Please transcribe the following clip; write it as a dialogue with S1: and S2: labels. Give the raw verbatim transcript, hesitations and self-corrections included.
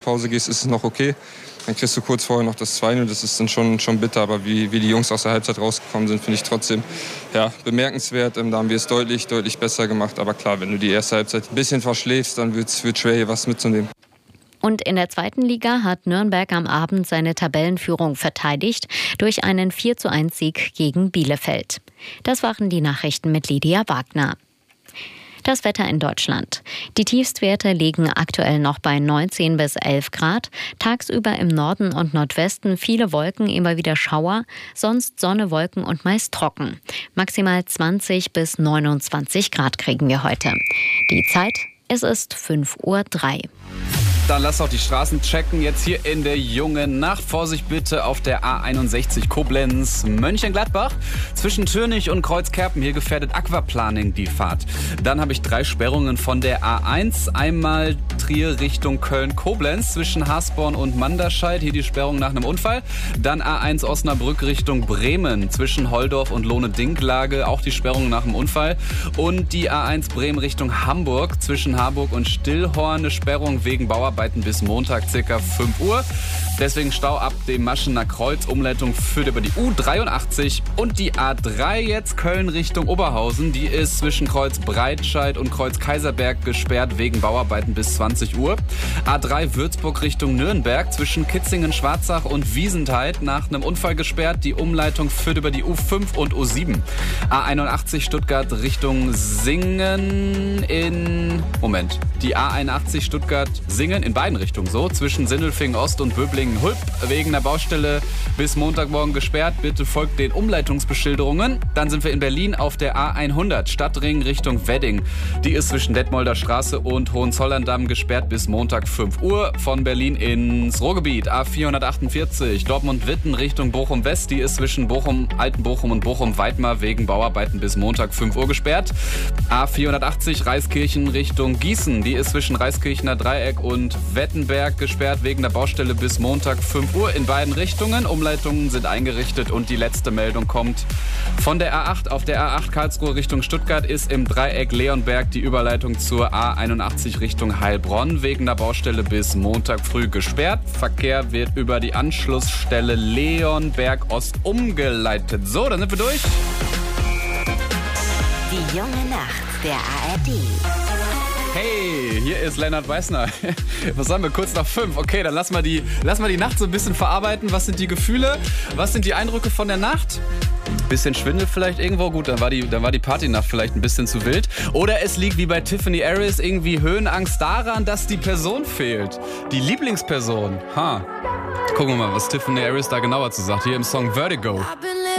S1: Pause gehst, ist es noch okay. Dann kriegst du kurz vorher noch das zwei null, das ist dann schon, schon bitter. Aber wie, wie die Jungs aus der Halbzeit rausgekommen sind, finde ich trotzdem ja, bemerkenswert. Da haben wir es deutlich, deutlich besser gemacht. Aber klar, wenn du die erste Halbzeit ein bisschen verschläfst, dann wird es schwer, hier was mitzunehmen.
S2: Und in der zweiten Liga hat Nürnberg am Abend seine Tabellenführung verteidigt durch einen vier zu eins Sieg gegen Bielefeld. Das waren die Nachrichten mit Lydia Wagner. Das Wetter in Deutschland. Die Tiefstwerte liegen aktuell noch bei neunzehn bis elf Grad. Tagsüber im Norden und Nordwesten viele Wolken, immer wieder Schauer. Sonst Sonne, Wolken und meist trocken. Maximal zwanzig bis neunundzwanzig Grad kriegen wir heute. Die Zeit, es ist fünf Uhr drei.
S3: Dann lass auch die Straßen checken. Jetzt hier in der jungen Nacht. Vorsicht bitte auf der A einundsechzig Koblenz Mönchengladbach. Zwischen Türnich und Kreuzkerpen. Hier gefährdet Aquaplaning die Fahrt. Dann habe ich drei Sperrungen von der A eins. Einmal Trier Richtung Köln-Koblenz zwischen Hasborn und Manderscheid. Hier die Sperrung nach einem Unfall. Dann A eins Osnabrück Richtung Bremen zwischen Holdorf und Lohne-Dinklage. Auch die Sperrung nach einem Unfall. Und die A eins Bremen Richtung Hamburg zwischen Harburg und Stillhorn. Eine Sperrung wegen Bauarbeiten bis Montag ca. fünf Uhr. Deswegen Stau ab dem Maschener Kreuz. Umleitung führt über die U dreiundachtzig und die A drei jetzt Köln Richtung Oberhausen. Die ist zwischen Kreuz Breitscheid und Kreuz Kaiserberg gesperrt wegen Bauarbeiten bis zwanzig Uhr. A drei Würzburg Richtung Nürnberg zwischen Kitzingen, Schwarzach und Wiesentheid nach einem Unfall gesperrt. Die Umleitung führt über die U fünf und U sieben. A einundachtzig Stuttgart Richtung Singen in... Moment. Die A einundachtzig Stuttgart-Singen in beiden Richtungen so. Zwischen Sindelfingen Ost und Böblingen-Hulp wegen der Baustelle bis Montagmorgen gesperrt. Bitte folgt den Umleitungsbeschilderungen. Dann sind wir in Berlin auf der A hundert Stadtring Richtung Wedding. Die ist zwischen Detmolder Straße und Hohenzollern-Damm gesperrt bis Montag fünf Uhr. Von Berlin ins Ruhrgebiet A vierhundertachtundvierzig Dortmund-Witten Richtung Bochum-West. Die ist zwischen Bochum, Altenbochum und Bochum-Weidmar wegen Bauarbeiten bis Montag fünf Uhr gesperrt. A vierhundertachtzig Reiskirchen Richtung Gießen. Die ist zwischen Reiskirchener Dreieck und Wettenberg gesperrt wegen der Baustelle bis Montag fünf Uhr in beiden Richtungen. Umleitungen sind eingerichtet und die letzte Meldung kommt von der A acht. Auf der A acht Karlsruhe Richtung Stuttgart ist im Dreieck Leonberg die Überleitung zur A einundachtzig Richtung Heilbronn wegen der Baustelle bis Montag früh gesperrt. Verkehr wird über die Anschlussstelle Leonberg Ost umgeleitet. So, dann sind wir durch.
S4: Die junge Nacht der A R D.
S3: Hey, hier ist Lennart Weißner. Was haben wir? Kurz nach fünf. Okay, dann lass mal, die, lass mal die Nacht so ein bisschen verarbeiten. Was sind die Gefühle? Was sind die Eindrücke von der Nacht? Bisschen Schwindel vielleicht irgendwo. Gut, dann war die, dann war die Partynacht vielleicht ein bisschen zu wild. Oder es liegt wie bei Tiffany Harris irgendwie Höhenangst daran, dass die Person fehlt. Die Lieblingsperson. Ha. Gucken wir mal, was Tiffany Harris da genauer zu sagt. Hier im Song Vertigo.